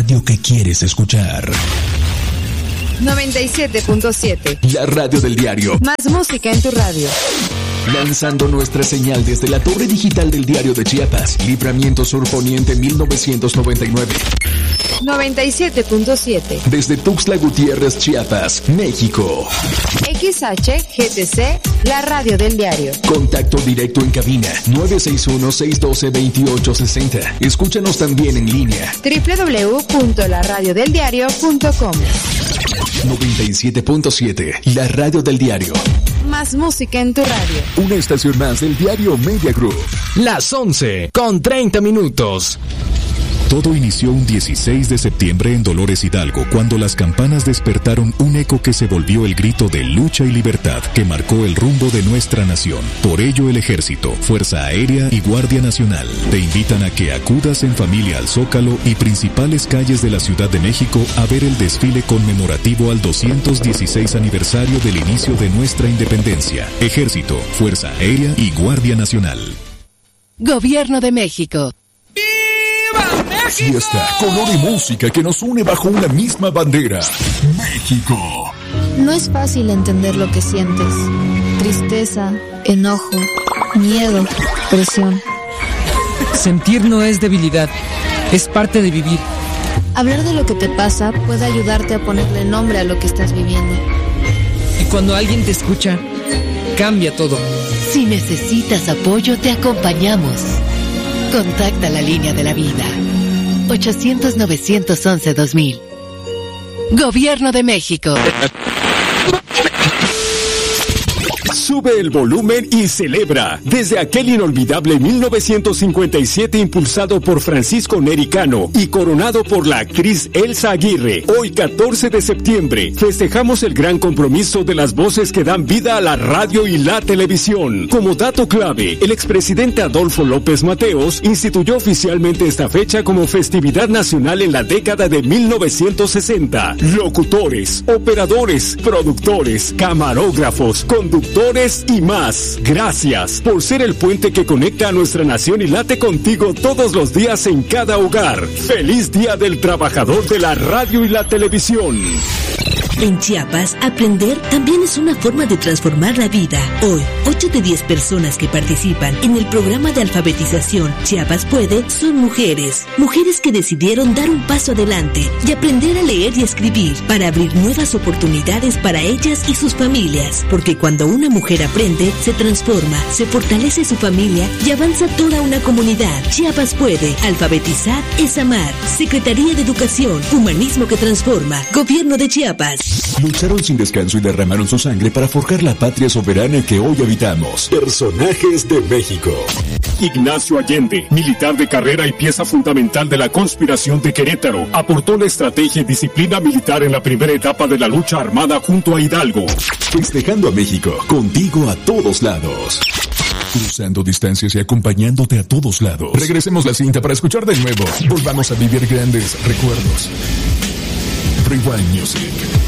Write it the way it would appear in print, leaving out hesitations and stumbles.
radio que quieres escuchar. 97.7. La radio del diario. Más música en tu radio. Lanzando nuestra señal desde la torre digital del Diario de Chiapas, Libramiento Sur Poniente 1999. 97.7. Desde Tuxtla Gutiérrez, Chiapas, México. XHGTC, la radio del diario. Contacto directo en cabina 961-612-2860. Escúchanos también en línea. www.laradiodeldiario.com. 97.7, la radio del diario. Más música en tu radio. Una estación más del diario Media Group. Las 11:30. Todo inició un 16 de septiembre en Dolores Hidalgo, cuando las campanas despertaron un eco que se volvió el grito de lucha y libertad que marcó el rumbo de nuestra nación. Por ello, el Ejército, Fuerza Aérea y Guardia Nacional te invitan a que acudas en familia al Zócalo y principales calles de la Ciudad de México a ver el desfile conmemorativo al 216 aniversario del inicio de nuestra independencia. Ejército, Fuerza Aérea y Guardia Nacional. Gobierno de México. Fiesta, color y música que nos une bajo una misma bandera. México. No es fácil entender lo que sientes. Tristeza, enojo, miedo, presión. Sentir no es debilidad, es parte de vivir. Hablar de lo que te pasa puede ayudarte a ponerle nombre a lo que estás viviendo. Y cuando alguien te escucha, cambia todo. Si necesitas apoyo, te acompañamos. Contacta la línea de la vida. 800-911-2000. Gobierno de México. Sube el volumen y celebra. Desde aquel inolvidable 1957 impulsado por Francisco Neri Cano y coronado por la actriz Elsa Aguirre, hoy 14 de septiembre festejamos el gran compromiso de las voces que dan vida a la radio y la televisión. Como dato clave, el expresidente Adolfo López Mateos instituyó oficialmente esta fecha como festividad nacional en la década de 1960. Locutores, operadores, productores, camarógrafos, conductores y más. Gracias por ser el puente que conecta a nuestra nación y late contigo todos los días en cada hogar. ¡Feliz Día del Trabajador de la Radio y la Televisión! En Chiapas, aprender también es una forma de transformar la vida. Hoy, 8 de 10 personas que participan en el programa de alfabetización Chiapas Puede son mujeres. Mujeres que decidieron dar un paso adelante y aprender a leer y escribir para abrir nuevas oportunidades para ellas y sus familias. Porque cuando una mujer aprende, se transforma, se fortalece su familia y avanza toda una comunidad. Chiapas Puede. Alfabetizar es amar. Secretaría de Educación. Humanismo que transforma. Gobierno de Chiapas. Lucharon sin descanso y derramaron su sangre para forjar la patria soberana que hoy habitamos. Personajes de México. Ignacio Allende, militar de carrera y pieza fundamental de la conspiración de Querétaro, aportó la estrategia y disciplina militar en la primera etapa de la lucha armada junto a Hidalgo. Festejando a México, contigo a todos lados. Cruzando distancias y acompañándote a todos lados. Regresemos la cinta para escuchar de nuevo. Volvamos a vivir grandes recuerdos. Rewind Music.